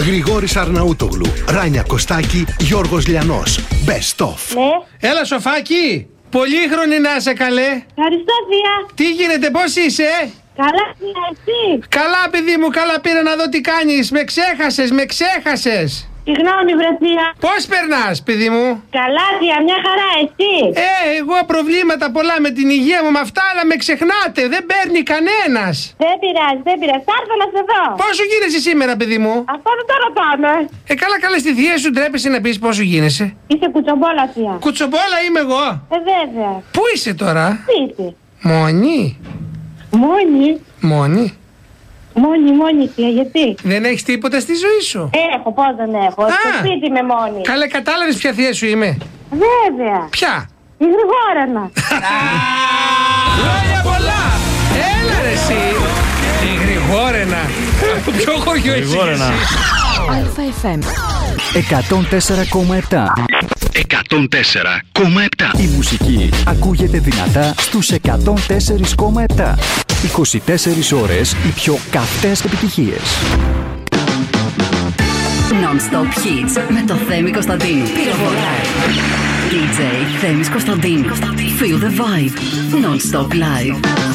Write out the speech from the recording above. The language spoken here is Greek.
Γρηγόρης Αρναούτογλου, Ράνια Κωστάκη, Γιώργος Λιανός. Best of. Ναι. Έλα Σοφάκη, πολύχρονη να είσαι καλέ. Ευχαριστώ, θεία. Τι γίνεται, πώς είσαι? Καλά, θεία, εσύ? Καλά παιδί μου, καλά, πήρα να δω τι κάνεις. Με ξέχασες. Συγγνώμη, βρε θεία. Πώς περνάς παιδί μου? Καλά, θεία, μια χαρά, εσύ? Εγώ προβλήματα πολλά με την υγεία μου με αυτά, αλλά με ξεχνάτε, δεν παίρνει κανένας. Δεν πειράζει. Θα έρθω να σε δω. Πόσο γίνεσαι σήμερα παιδί μου? Αυτό δεν το ρωτάμε. Καλά, στη θεία σου τρέπεσαι να πεις πόσο γίνεσαι? Είσαι κουτσομπόλα, θεία. Κουτσομπόλα είμαι εγώ. Βέβαια. Πού είσαι τώρα? Σπίτι. Μόνη. Μόνη, θεία, γιατί? Δεν έχεις τίποτα στη ζωή σου? Έχω, πώς δεν έχω. Στο σπίτι είμαι μόνη. Καλέ, κατάλαβες ποια θεία σου είμαι? Βέβαια. Ποια? Η Γρηγόρενα. Χρόνια πολλά! Έλα ρε εσύ! Η Γρηγόρενα. Από ποιο χωριό είσαι εσύ? ΑΕΦΜ 104,7. 104,7. Η μουσική ακούγεται δυνατά στους 104,7. 24 ώρες οι πιο καυτές επιτυχίες. Non-stop hits με το Θέμη Κωνσταντίνου. Πυροβολά. DJ Θέμης Κωνσταντίνου. Feel the vibe. Non-stop live.